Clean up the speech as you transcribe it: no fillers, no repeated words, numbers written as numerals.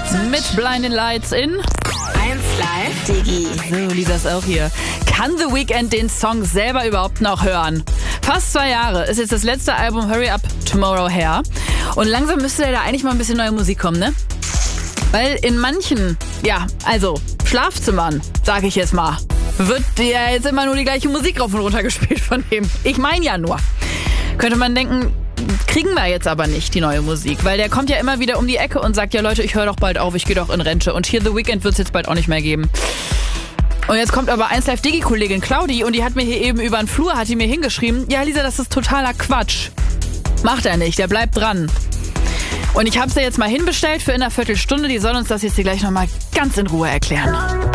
mit Blinding Lights in 1 Live Digi. So, Lisa ist auch hier. Kann The Weeknd den Song selber überhaupt noch hören? Fast 2 Jahre ist jetzt das letzte Album Hurry Up Tomorrow her. Und langsam müsste da eigentlich mal ein bisschen neue Musik kommen, ne? Weil in manchen, Schlafzimmern, sage ich jetzt mal, wird ja jetzt immer nur die gleiche Musik rauf und runter gespielt von ihm. Ich meine ja nur. Könnte man denken, kriegen wir jetzt aber nicht die neue Musik, weil der kommt ja immer wieder um die Ecke und sagt, ja Leute, ich höre doch bald auf, ich gehe doch in Rente. Und hier The Weeknd wird es jetzt bald auch nicht mehr geben. Und jetzt kommt aber 1 Live Digi-Kollegin Claudi und die hat mir hier eben über den Flur, hat die mir hingeschrieben, ja Lisa, das ist totaler Quatsch. Macht er nicht, der bleibt dran. Und ich habe sie jetzt mal hinbestellt für in einer Viertelstunde, die soll uns das jetzt hier gleich nochmal ganz in Ruhe erklären.